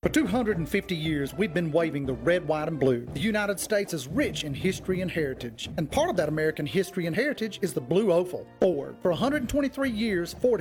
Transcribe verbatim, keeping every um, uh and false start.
For two hundred fifty years, we've been waving the red, white, and blue. The United States is rich in history and heritage, and part of that American history and heritage is the Blue Oval. Ford. For one hundred twenty-three years, Ford